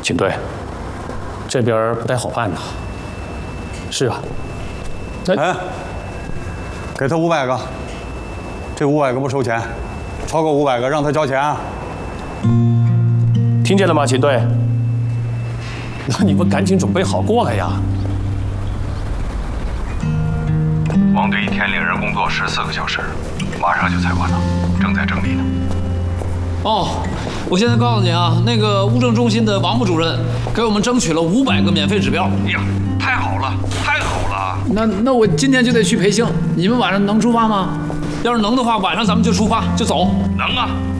警队，这边不太好办呐。是啊。 哎，给他500个，这500个不收钱，超过500个让他交钱啊。 听见了吗，警队？那你们赶紧准备好过来呀！ 王队一天领人工作14个小时，马上就采完了，正在整理呢。 哦，我现在告诉你啊，那个物证中心的王部主任给我们争取了500个免费指标。 哎呀，太好了，太好了！ 那我今天就得去培训，你们晚上能出发吗？要是能的话，晚上咱们就出发就走。 能啊。